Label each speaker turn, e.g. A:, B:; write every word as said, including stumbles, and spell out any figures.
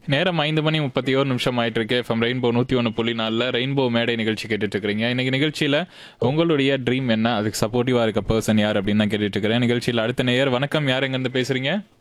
A: நேரம் ஐந்து மணி முப்பத்தி ஒரு நிமிஷம் ஆயிட்டு இருக்கு. எஃப்எம் ரெயின்போ நூற்றி ஒன்று புள்ளி நாலில் ரெயின்போ மேடை நிகழ்ச்சி கேட்டுட்டு இருக்கிறீங்க. இன்னைக்கு நிகழ்ச்சியில் உங்களுடைய ட்ரீம் என்ன, அதுக்கு சப்போர்ட்டிவாக இருக்க பர்சன் யார் அப்படின்னு தான் கேட்டுட்டு இருக்கிறேன். நிகழ்ச்சியில் அடுத்த நேயர், வணக்கம், யார் எங்கேருந்து பேசுறீங்க?